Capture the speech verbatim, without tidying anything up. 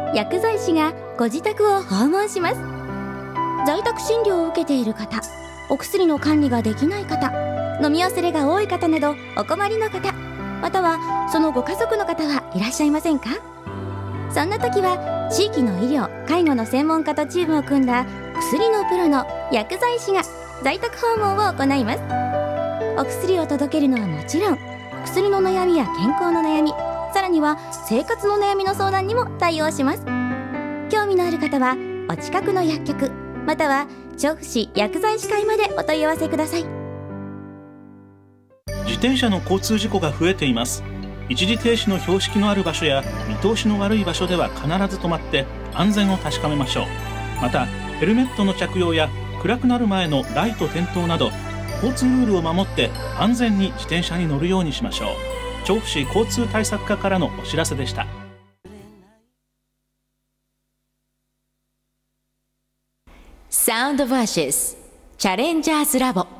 薬剤師がご自宅を訪問します。在宅診療を受けている方、お薬の管理ができない方、飲み忘れが多い方などお困りの方、またはそのご家族の方はいらっしゃいませんか？そんな時は地域の医療・介護の専門家とチームを組んだ薬のプロの薬剤師が在宅訪問を行います。お薬を届けるのはもちろん、薬の悩みや健康の悩み、さらには生活の悩みの相談にも対応します。興味のある方はお近くの薬局または調布市薬剤師会までお問い合わせください。 自転車の交通事故が増えています。一時停止の標識のある場所や見通しの悪い場所では必ず止まって安全を確かめましょう。またヘルメットの着用や暗くなる前のライト点灯など交通ルールを守って安全に自転車に乗るようにしましょう。調布市交通対策課からのお知らせでした。 サウンドバーシスチャレンジャーズラボ。